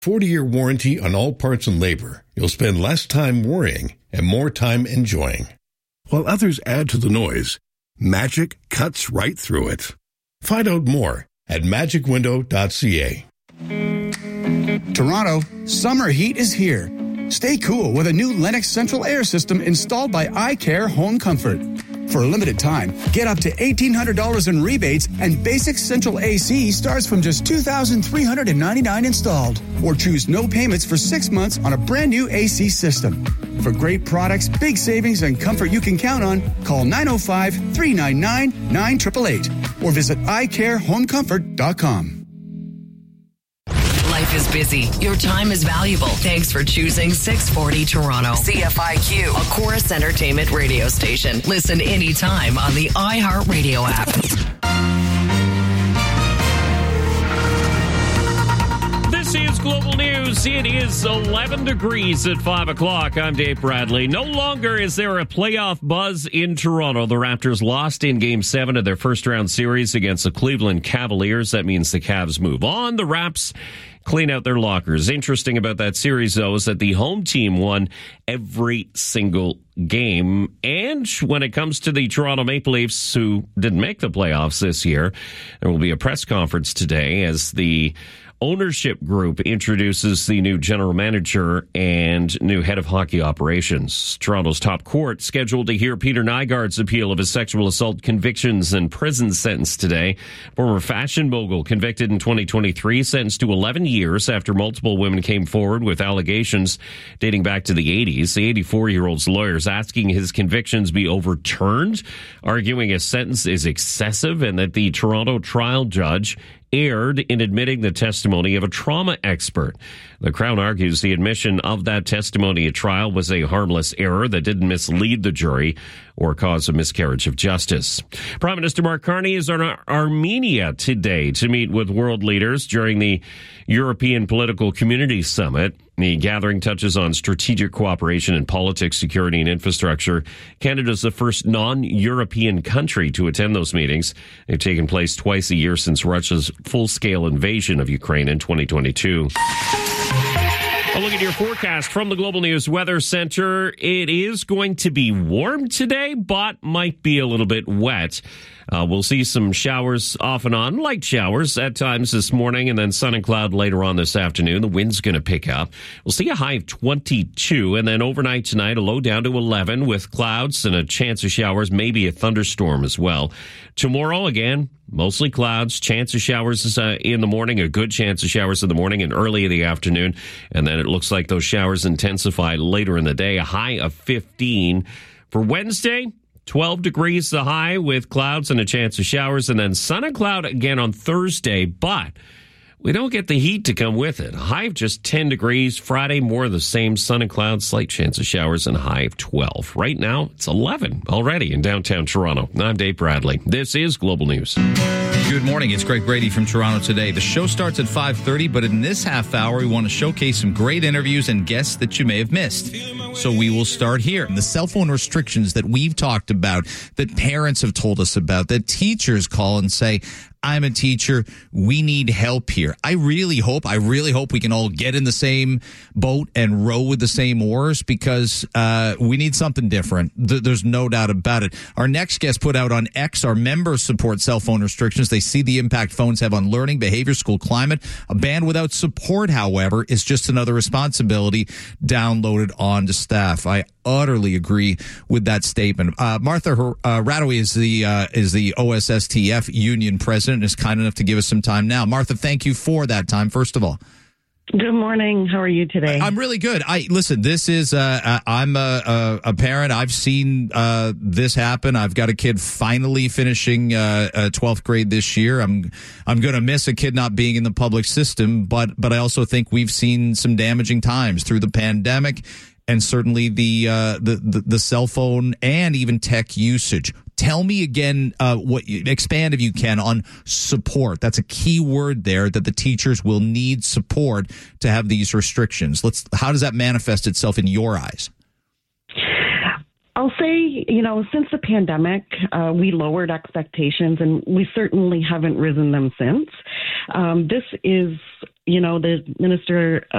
40-year warranty on all parts and labor. You'll spend less time worrying and more time enjoying. While others add to the noise, Magic cuts right through it. Find out more at magicwindow.ca. Toronto, summer heat is here. Stay cool with a new Lennox Central Air System installed by iCare Home Comfort. For a limited time, get up to $1,800 in rebates, and basic central AC starts from just $2,399 installed. Or choose no payments for 6 months on a brand new AC system. For great products, big savings, and comfort you can count on, call 905-399-9888 or visit iCareHomeComfort.com. Life is busy. Your time is valuable. Thanks for choosing 640 Toronto. CFIQ, a Chorus Entertainment radio station. Listen anytime on the iHeartRadio app. This is Global News. It is 11 degrees at 5 o'clock. I'm Dave Bradley. No longer is there a playoff buzz in Toronto. The Raptors lost in Game 7 of their first-round series against the Cleveland Cavaliers. That means the Cavs move on. The Raps clean out their lockers. Interesting about that series, though, is that the home team won every single game. And when it comes to the Toronto Maple Leafs, who didn't make the playoffs this year, there will be a press conference today as the ownership group introduces the new general manager and new head of hockey operations. Toronto's top court scheduled to hear Peter Nygard's appeal of his sexual assault convictions and prison sentence today. Former fashion mogul convicted in 2023, sentenced to 11 years after multiple women came forward with allegations dating back to the 80s. The 84-year-old's lawyers asking his convictions be overturned, arguing his sentence is excessive and that the Toronto trial judge erred in admitting the testimony of a trauma expert. The Crown argues the admission of that testimony at trial was a harmless error that didn't mislead the jury or cause a miscarriage of justice. Prime Minister Mark Carney is in Armenia today to meet with world leaders during the European Political Community Summit. The gathering touches on strategic cooperation in politics, security, and infrastructure. Canada is the first non-European country to attend those meetings. They've taken place twice a year since Russia's full-scale invasion of Ukraine in 2022. A look at your forecast from the Global News Weather Center. It is going to be warm today, but might be a little bit wet. We'll see some showers off and on, light showers at times this morning, and then sun and cloud later on this afternoon. The wind's going to pick up. We'll see a high of 22, and then overnight tonight, a low down to 11 with clouds and a chance of showers, maybe a thunderstorm as well. Tomorrow, again, mostly clouds, chance of showers in the morning, a good chance of showers in the morning and early in the afternoon. And then it looks like those showers intensify later in the day, a high of 15. For Wednesday, 12 degrees the high with clouds and a chance of showers, and then sun and cloud again on Thursday, but we don't get the heat to come with it. A high of just 10 degrees. Friday, more of the same, sun and clouds, slight chance of showers, and a high of 12. Right now, it's 11 already in downtown Toronto. I'm Dave Bradley. This is Global News. Good morning. It's Greg Brady from Toronto Today. The show starts at 5:30, but in this half hour, we want to showcase some great interviews and guests that you may have missed. So we will start here. The cell phone restrictions that we've talked about, that parents have told us about, that teachers call and say, I'm a teacher. We need help here. I really hope we can all get in the same boat and row with the same oars, because we need something different. There's no doubt about it. Our next guest put out on X, our members support cell phone restrictions. They see the impact phones have on learning, behavior, school climate. A ban without support, however, is just another responsibility downloaded onto staff. I utterly agree with that statement. Martha Radaway is the OSSTF union president and is kind enough to give us some time now. Martha, thank you for that time, first of all. Good morning. How are you today? I'm really good. Listen, this is, I'm a parent. I've seen this happen. I've got a kid finally finishing 12th grade this year. I'm going to miss a kid not being in the public system, but I also think we've seen some damaging times through the pandemic and certainly the cell phone and even tech usage. Tell me again, expand if you can on support. That's a key word there, that the teachers will need support to have these restrictions. How does that manifest itself in your eyes? I'll say, since the pandemic, we lowered expectations, and we certainly haven't risen them since. This is, the minister